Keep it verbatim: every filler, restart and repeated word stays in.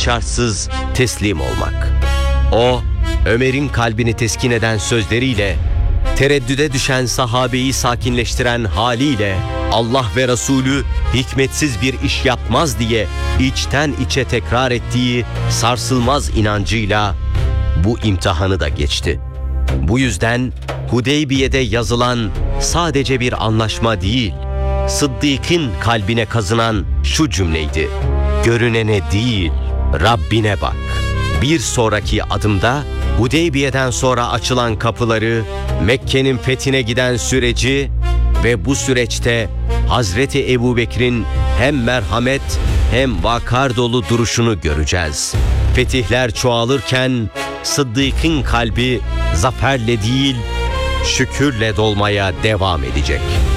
şartsız teslim olmak. O, Ömer'in kalbini teskin eden sözleriyle, tereddüde düşen sahabeyi sakinleştiren haliyle, Allah ve Resulü hikmetsiz bir iş yapmaz diye içten içe tekrar ettiği sarsılmaz inancıyla bu imtihanı da geçti. Bu yüzden Hudeybiye'de yazılan sadece bir anlaşma değil, Sıddık'ın kalbine kazınan şu cümleydi: görünene değil, Rabbine bak. Bir sonraki adımda Hudeybiye'den sonra açılan kapıları, Mekke'nin fethine giden süreci ve bu süreçte Hazreti Ebubekir'in hem merhamet hem vakar dolu duruşunu göreceğiz. Fetihler çoğalırken Sıddık'ın kalbi zaferle değil, şükürle dolmaya devam edecek.